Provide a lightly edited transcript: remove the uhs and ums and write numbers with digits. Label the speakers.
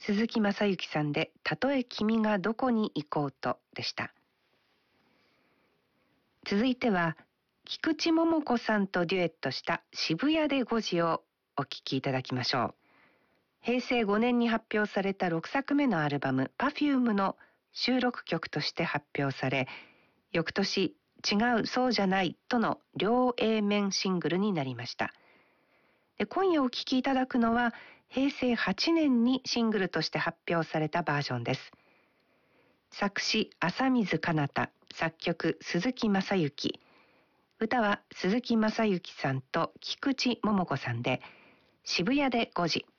Speaker 1: 鈴木雅之さんでたとえ君がどこに行こうとでした。続いては菊池桃子さんとデュエットした渋谷で5時をお聴きいただきましょう。平成5年に発表された6作目のアルバム Perfume の収録曲として発表され、翌年違うそうじゃないとの両 A 面シングルになりました。で、今夜お聴きいただくのは平成8年にシングルとして発表されたバージョンです。作詞浅水かなた、作曲鈴木雅之、歌は鈴木雅之さんと菊池桃子さんで渋谷で5時。